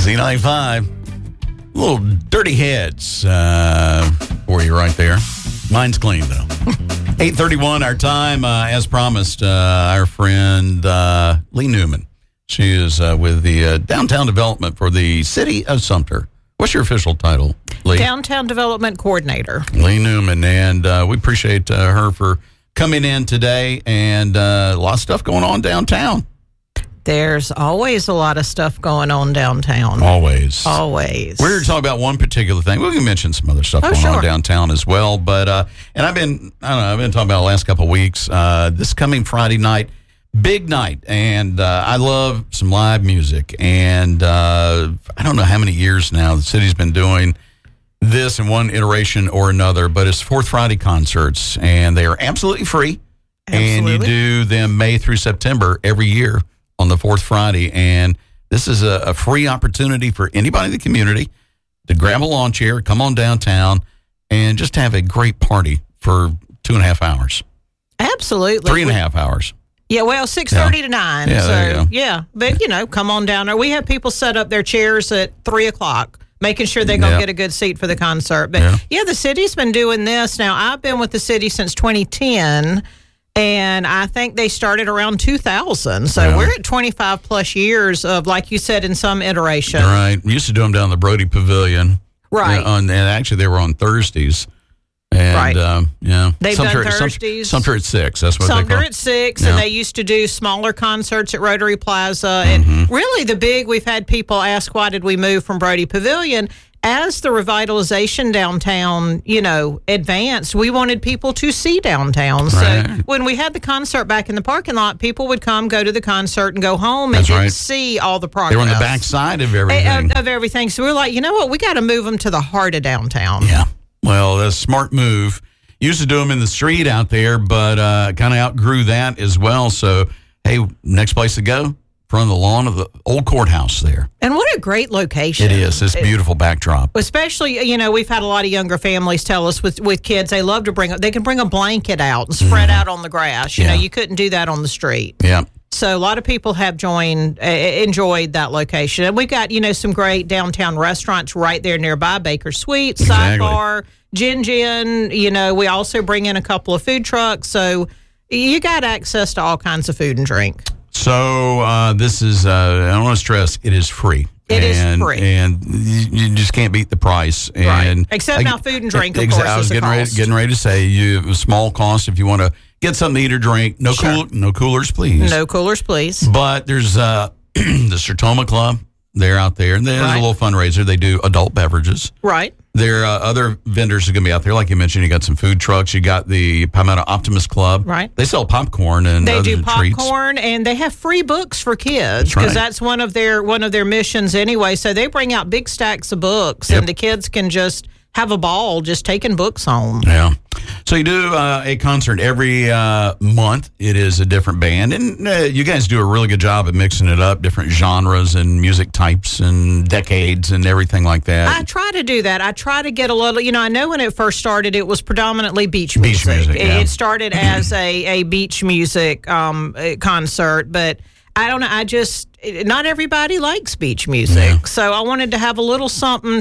Z95. Little dirty heads for you right there. Mine's clean, though. 8:31 our time. As promised, our friend Lee Newman. She is with the Downtown Development for the City of Sumter. What's your official title, Lee? Downtown Development Coordinator. Lee Newman. And we appreciate her for coming in today. And a lot of stuff going on downtown. There's always a lot of stuff going on downtown. Always. We're here to talk about one particular thing. We can mention some other stuff going on downtown as well. But and I've been talking about the last couple of weeks. This coming Friday night, big night, and I love some live music. And I don't know how many years now the city's been doing this in one iteration or another, but it's Fourth Friday concerts, and they are absolutely free. Absolutely. And you do them May through September every year on the fourth Friday, and this is a free opportunity for anybody in the community to grab a lawn chair, come on downtown, and just have a great party for 2.5 hours. Absolutely. 3.5 hours. Yeah, well, 6:30 to 9. Yeah, there you go. Yeah, but, come on down there. We have people set up their chairs at 3 o'clock, making sure they go get a good seat for the concert. But, the city's been doing this. Now, I've been with the city since 2010, and I think they started around 2000. So we're at 25 plus years of, like you said, in some iteration. Right. We used to do them down the Brody Pavilion. Right. And actually, they were on Thursdays. And, They've done Thursdays. Sumter at 6. That's what they call it. Sumter at 6, and they used to do smaller concerts at Rotary Plaza. And really we've had people ask, why did we move from Brody Pavilion? As the revitalization downtown, advanced, we wanted people to see downtown. Right. So when we had the concert back in the parking lot, people would come, go to the concert, and go home and didn't see all the progress. They were on the backside of everything. So we're like, you know what? We got to move them to the heart of downtown. Yeah. Well, that's a smart move. Used to do them in the street out there, but kind of outgrew that as well. So, hey, next place to go, front of the lawn of the old courthouse there. And what a great location. It is. It's beautiful backdrop. Especially, we've had a lot of younger families tell us with kids, they love to they can bring a blanket out and spread out on the grass. You couldn't do that on the street. Yeah. So a lot of people have enjoyed that location. And we've got, some great downtown restaurants right there nearby, Baker Sweet, Sidebar, Gin. We also bring in a couple of food trucks. So you got access to all kinds of food and drink. So this is, I don't want to stress, it is free. It is free. And you just can't beat the price. And except now food and drink, of course, I was is getting ready to say, you have a small cost if you want to get something to eat or drink. No coolers, please. No coolers, please. But there's the Sertoma Club. They're out there. And there's a little fundraiser. They do adult beverages. Right. There are other vendors are going to be out there. Like you mentioned, you got some food trucks. You got the Palmetto Optimist Club. Right. They sell popcorn and they do treats. Popcorn, and they have free books for kids because that's one of their missions anyway. So they bring out big stacks of books, and the kids can just have a ball just taking books home. Yeah. So you do a concert every month. It is a different band. And you guys do a really good job at mixing it up, different genres and music types and decades and everything like that. I try to do that. I try to get a little, I know when it first started, it was predominantly beach music. It started as a beach music concert, but I don't know. Not everybody likes beach music. Yeah. So I wanted to have a little something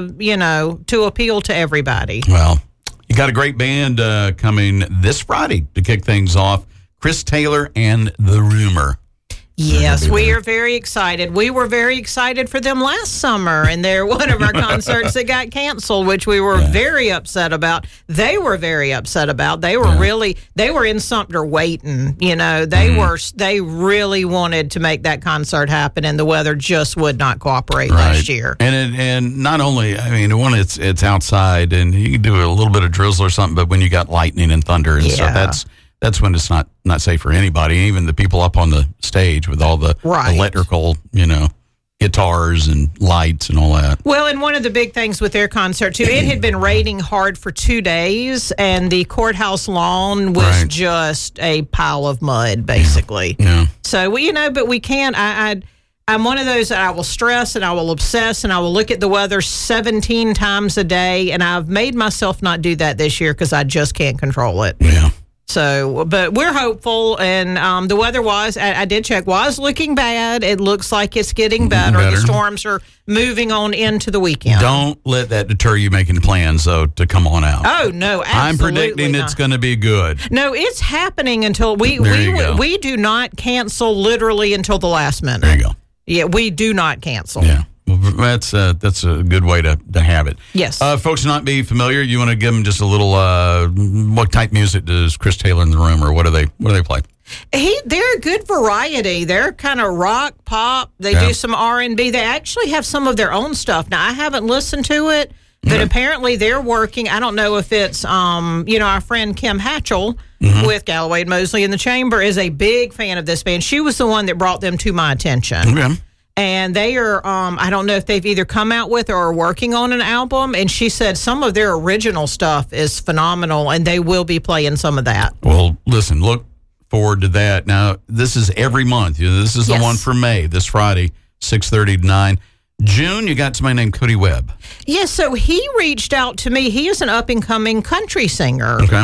to appeal to everybody. Well, you got a great band coming this Friday to kick things off. Chris Taylor and The Rumor. Yes, we are very excited. We were very excited for them last summer, and they're one of our concerts that got canceled, which we were very upset about. They were very upset about. They were they were in Sumter waiting. They really wanted to make that concert happen, and the weather just would not cooperate last year. And not only, when it's outside, and you can do a little bit of drizzle or something, but when you got lightning and thunder and stuff, that's when it's not safe for anybody, even the people up on the stage with all the electrical, guitars and lights and all that. Well, and one of the big things with their concert, too, it had been raining hard for 2 days, and the courthouse lawn was just a pile of mud, basically. Yeah. So, but we can't. I'm one of those that I will stress and I will obsess and I will look at the weather 17 times a day, and I've made myself not do that this year because I just can't control it. Yeah. So, but we're hopeful, and the weather I did check, was looking bad. It looks like it's getting better. The storms are moving on into the weekend. Don't let that deter you making plans, though, to come on out. Oh, no, absolutely I'm predicting it's going to be good. No, it's happening until we do not cancel literally until the last minute. There you go. Yeah, we do not cancel. Yeah. That's a good way to have it. Yes. Folks not be familiar, you want to give them just a little, what type music does Chris Taylor in the Room, or what do they play? They're a good variety. They're kind of rock, pop. They do some R&B. They actually have some of their own stuff. Now, I haven't listened to it, but apparently they're working. I don't know if it's, our friend Kim Hatchell with Galloway and Mosley in the Chamber is a big fan of this band. She was the one that brought them to my attention. Okay. And they are, I don't know if they've either come out with or are working on an album. And she said some of their original stuff is phenomenal, and they will be playing some of that. Well, listen, look forward to that. Now, this is every month. This is the one for May, this Friday, 6:30 to 9. June, you got somebody named Cody Webb. Yes, so he reached out to me. He is an up-and-coming country singer. Okay.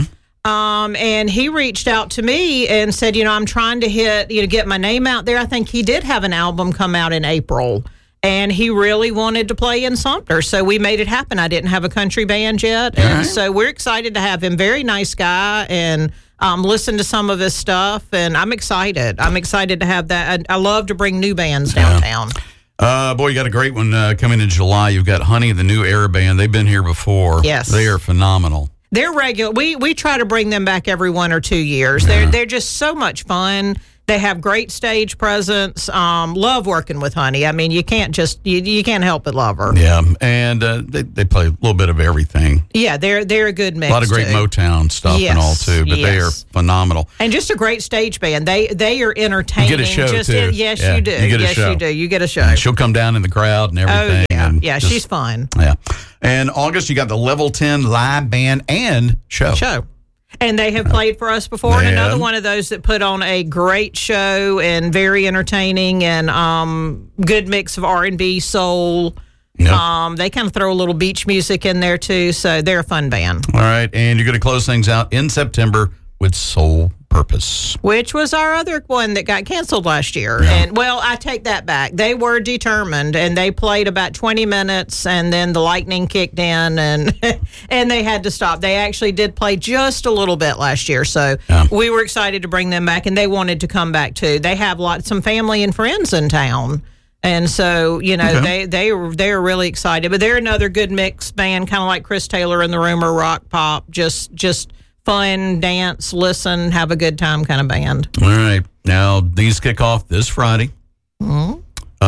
And he reached out to me and said, I'm trying to get my name out there. I think he did have an album come out in April, and he really wanted to play in Sumter. So we made it happen. I didn't have a country band yet. And so we're excited to have him. Very nice guy, and listen to some of his stuff. And I'm excited. I'm excited to have that. I love to bring new bands downtown. Boy, you got a great one coming in July. You've got Honey, the new Air Band. They've been here before. Yes. They are phenomenal. They're regular. We try to bring them back every 1 or 2 years. They're just so much fun. They have great stage presence. Love working with Honey. I mean, you can't help but love her. Yeah, and they play a little bit of everything. Yeah, they're a good mix. A lot of great Motown stuff and all too, but they are phenomenal. And just a great stage band. They are entertaining. You get a show too. Yes, you do. You get a show. You do. You get a show. And she'll come down in the crowd and everything. Oh yeah, she's fun. Yeah, and August you got the Level 10 live band and show. And they have played for us before. And another one of those that put on a great show and very entertaining and good mix of R&B, soul. Yep. They kind of throw a little beach music in there too. So they're a fun band. All right. And you're going to close things out in September with Soul Purpose, which was our other one that got canceled last year. Yeah. And well, I take that back. They were determined, and they played about 20 minutes, and then the lightning kicked in, and and they had to stop. They actually did play just a little bit last year, so we were excited to bring them back, and they wanted to come back too. They have some family and friends in town. And so, they're really excited. But they're another good mix band, kind of like Chris Taylor in the Room, or rock pop, just fun, dance, listen, have a good time kind of band. All right. Now, these kick off this Friday. Mm-hmm.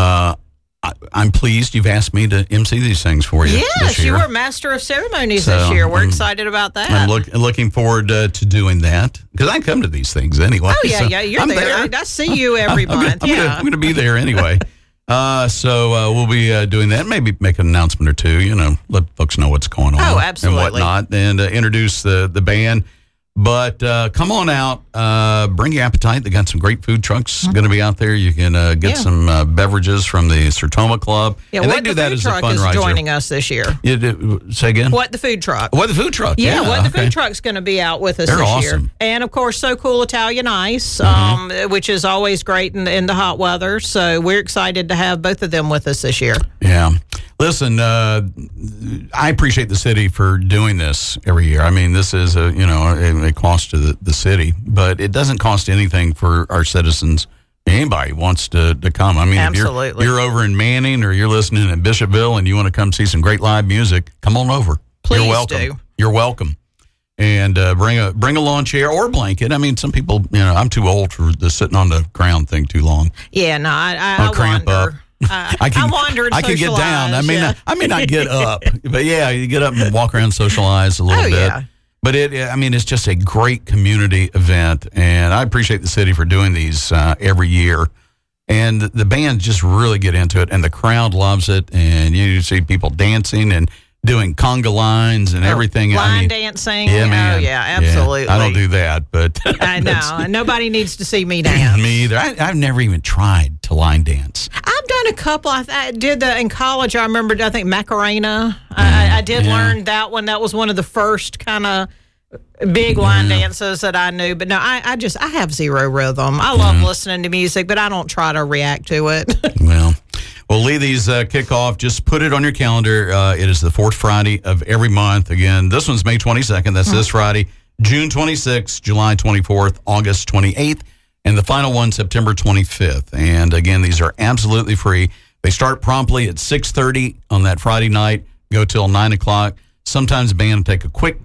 I'm pleased you've asked me to MC these things for you. Yes, you were master of ceremonies this year. We're excited about that. I'm looking forward to doing that, because I come to these things anyway. Oh, yeah, you're there. I see you every month. I'm going to be there anyway. So we'll be doing that. Maybe make an announcement or two, let folks know what's going on. Oh, absolutely. And whatnot, and introduce the band. But come on out, bring your appetite. They got some great food trucks going to be out there. You can get some beverages from the Sertoma Club. Yeah, and they do that as a fundraiser. Joining us this year. Say again? What the food truck? What the food truck? Yeah, What the food truck's going to be out with us this year. And of course, So Cool Italian Ice, which is always great in the hot weather. So we're excited to have both of them with us this year. Yeah. Listen, I appreciate the city for doing this every year. I mean, this is a cost to the city, but it doesn't cost anything for our citizens. Anybody wants to come. I mean, absolutely. If you're over in Manning or you're listening in Bishopville and you want to come see some great live music, come on over. Please you're welcome. do. You're welcome. And bring a lawn chair or a blanket. I mean, some people, I'm too old for the sitting on the ground thing too long. Yeah, no, I'll cramp wonder. up. I wander and I can get down. I may not get up, but you get up and walk around, socialize a little bit. Yeah. But it's just a great community event, and I appreciate the city for doing these every year. And the band just really get into it, and the crowd loves it. And you see people dancing and doing conga lines and everything. Line dancing. Yeah, man. Oh, yeah, absolutely. Yeah, I don't do that, but I know. Nobody needs to see me dance. Me either. I've never even tried to line dance. I've done a couple. I did in college. I remember, I think, Macarena. I did learn that one. That was one of the first kind of big line dances that I knew. But no, I have zero rhythm. I love listening to music, but I don't try to react to it. Well, Lee, these kick off. Just put it on your calendar. It is the fourth Friday of every month. Again, this one's May 22nd. That's this Friday. June 26th, July 24th, August 28th, and the final one, September 25th. And again, these are absolutely free. They start promptly at 6:30 on that Friday night, go till 9 o'clock. Sometimes the band will take a quick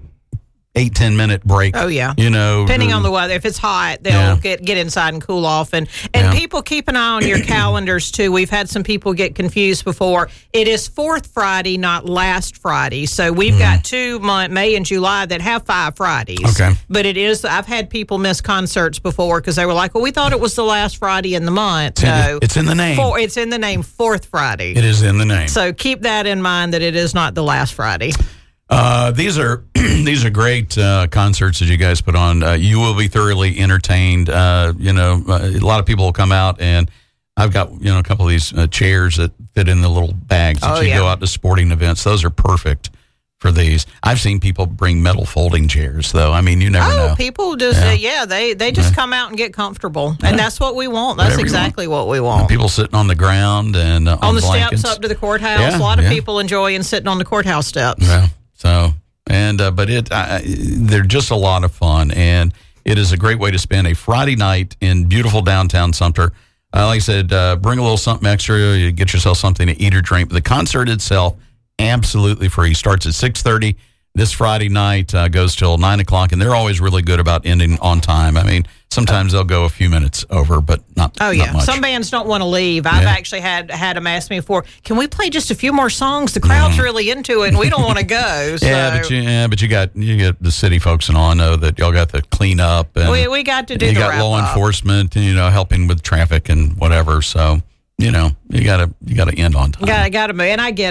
8-10 minute break. Oh, yeah. Depending on the weather. If it's hot, they'll get inside and cool off. And people keep an eye on your calendars, too. We've had some people get confused before. It is fourth Friday, not last Friday. So we've got 2 May and July that have 5 Fridays. Okay. But it is, I've had people miss concerts before because they were like, well, we thought it was the last Friday in the month. No. It's in the name. It's in the name, fourth Friday. It is in the name. So keep that in mind that it is not the last Friday. These are great concerts that you guys put on. You will be thoroughly entertained. A lot of people will come out, and I've got a couple of these chairs that fit in the little bags that go out to sporting events. Those are perfect for these. I've seen people bring metal folding chairs, though. I mean, you never know. People just they just come out and get comfortable, and that's what we want. That's exactly what we want. And people sitting on the ground and on the blankets. Steps up to the courthouse. A lot of people enjoying sitting on the courthouse steps. Yeah. So, but they're just a lot of fun, and it is a great way to spend a Friday night in beautiful downtown Sumter. Like I said, bring a little something extra. You get yourself something to eat or drink. But the concert itself, absolutely free. Starts at 6:30 this Friday night, goes till 9 o'clock, and they're always really good about ending on time. I mean, sometimes they'll go a few minutes over, but not much. Some bands don't want to leave. I've actually had them ask me before, can we play just a few more songs? The crowd's really into it, and we don't want to go. So. But you get the city folks and all. I know that y'all got to clean up. And we got to do the wrap-up. You got law enforcement, helping with traffic and whatever. So, you got to end on time. Got to move. And I get